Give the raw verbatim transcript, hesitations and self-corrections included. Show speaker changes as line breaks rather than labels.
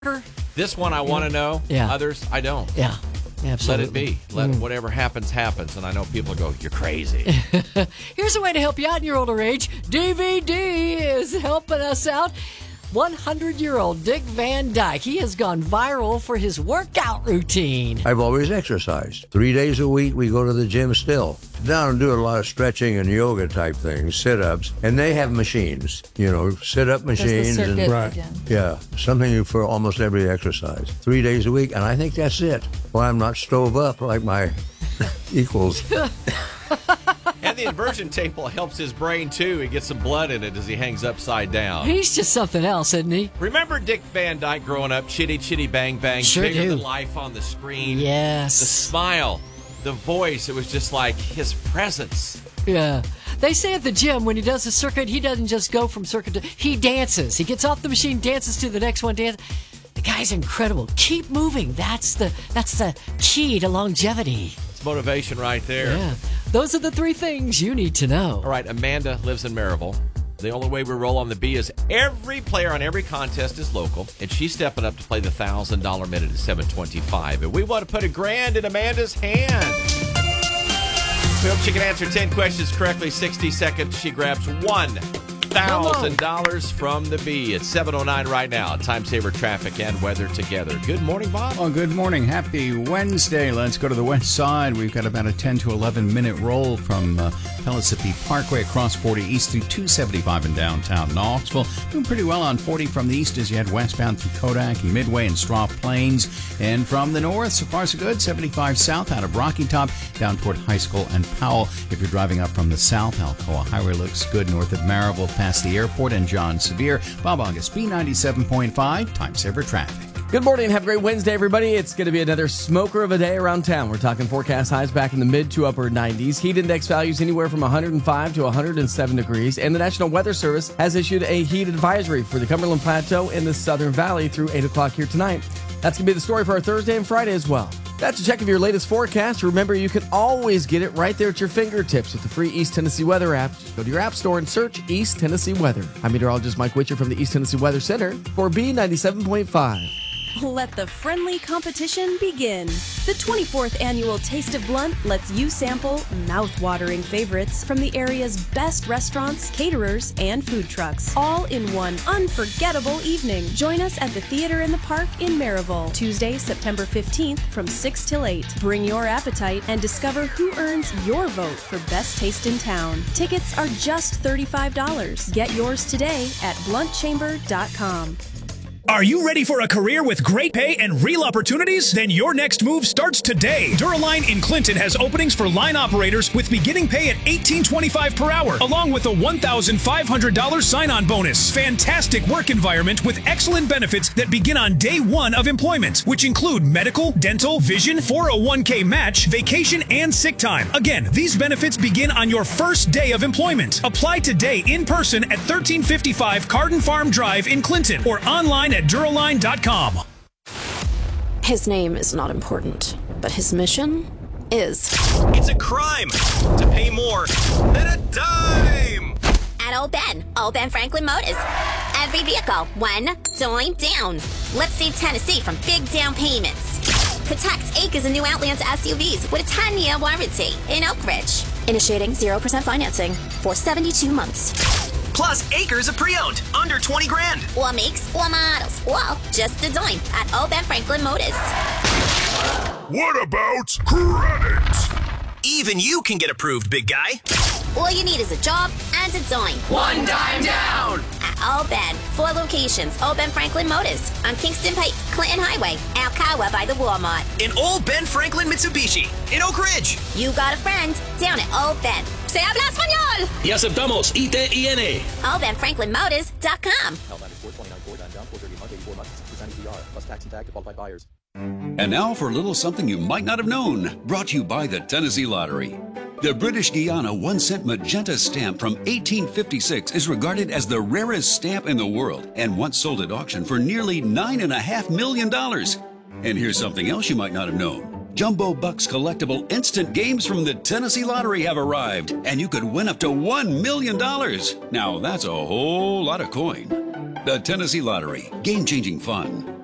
This one I want to know.
Yeah.
Others, I don't.
Yeah, absolutely.
Let it be. Let
Mm.
whatever happens, happens. And I know people go, you're crazy.
Here's a way to help you out in your older age. D V D is helping us out. one hundred-year-old Dick Van Dyke. He has gone viral for his workout routine.
I've always exercised. Three days a week, we go to the gym still. Down and do a lot of stretching and yoga type things, sit-ups, and they have machines, you know, sit-up machines.
Circuit
and
right.
yeah, something for almost every exercise. Three days a week, and I think that's it. Well, I'm not stove up like my equals.
And the inversion table helps his brain, too. He gets some blood in it as he hangs upside down.
He's just something else, isn't he?
Remember Dick Van Dyke growing up? Chitty, chitty, bang, bang.
Sure
bigger
do.
than life on the screen.
Yes.
The smile, the voice. It was just like his presence.
Yeah. They say at the gym, when he does a circuit, he doesn't just go from circuit to... He dances. He gets off the machine, dances to the next one, dance. The guy's incredible. Keep moving. That's the that's the key to longevity.
It's motivation right there.
Yeah. Those are the three things you need to know.
All right, Amanda lives in Maryville. The only way we roll on the B is every player on every contest is local, and she's stepping up to play the one thousand dollars minute at seven twenty-five. And we want to put a grand in Amanda's hand. We hope she can answer ten questions correctly. sixty seconds, she grabs one thousand dollars from the B. It's seven oh nine right now. Time saver traffic and weather together. Good morning, Bob.
Oh, good morning. Happy Wednesday. Let's go to the west side. We've got about a ten to eleven minute roll from uh, Pellissippi Parkway across forty east through two seventy-five in downtown Knoxville. Doing pretty well on forty from the east as you head westbound through Kodak and Midway and Straw Plains. And from the north, so far so good, seventy-five south out of Rocky Top down toward High School and Powell. If you're driving up from the south, Alcoa Highway looks good north of Maryville past the airport and John Sevier. Bob August, B ninety-seven point five, Time Saver Traffic.
Good morning and have a great Wednesday, everybody. It's going to be another smoker of a day around town. We're talking forecast highs back in the mid to upper nineties. Heat index values anywhere from one hundred five to one hundred seven degrees. And the National Weather Service has issued a heat advisory for the Cumberland Plateau and the Southern Valley through eight o'clock here tonight. That's going to be the story for our Thursday and Friday as well. That's a check of your latest forecast. Remember, you can always get it right there at your fingertips with the free East Tennessee Weather app. Just go to your app store and search East Tennessee Weather. I'm meteorologist Mike Witcher from the East Tennessee Weather Center for B ninety-seven point five.
Let the friendly competition begin. The twenty-fourth annual Taste of Blount lets you sample mouth-watering favorites from the area's best restaurants, caterers, and food trucks, all in one unforgettable evening. Join us at the Theater in the Park in Maryville, Tuesday, September fifteenth from six till eight. Bring your appetite and discover who earns your vote for best taste in town. Tickets are just thirty-five dollars. Get yours today at blunt chamber dot com.
Are you ready for a career with great pay and real opportunities? Then your next move starts today. Duraline in Clinton has openings for line operators with beginning pay at eighteen twenty-five per hour, along with a one thousand five hundred dollars sign-on bonus. Fantastic work environment with excellent benefits that begin on day one of employment, which include medical, dental, vision, four oh one k match, vacation, and sick time. Again, these benefits begin on your first day of employment. Apply today in person at thirteen fifty-five Carden Farm Drive in Clinton or online at Duraline dot com.
His name is not important, but his mission is.
It's a crime to pay more than a dime.
At Old Ben, Old Ben Franklin Motors. Every vehicle, one dime down. Let's save Tennessee from big down payments. Protect acres of new Outlander S U Vs with a ten-year warranty in Oak Ridge.
Initiating zero percent financing for seventy-two months.
Plus acres of pre-owned, under twenty grand.
Or makes, or models, or just a dime at Old Ben Franklin Motors.
What about credit?
Even you can get approved, big guy.
All you need is a job and a dime.
One dime down.
At Old Ben, four locations. Old Ben Franklin Motors on Kingston Pike, Clinton Highway, Alcoa by the Walmart.
In Old Ben Franklin Mitsubishi in Oak Ridge.
You got a friend down at Old Ben. Se habla español.
Y aceptamos I T I N.
Old Ben Franklin Motors dot com.
And now for a little something you might not have known, brought to you by the Tennessee Lottery. The British Guiana one cent magenta stamp from eighteen fifty-six is regarded as the rarest stamp in the world and once sold at auction for nearly nine and a half million dollars. And here's something else you might not have known. Jumbo Bucks collectible instant games from the Tennessee Lottery have arrived, and you could win up to one million dollars. Now that's a whole lot of coin. The Tennessee Lottery, game-changing fun.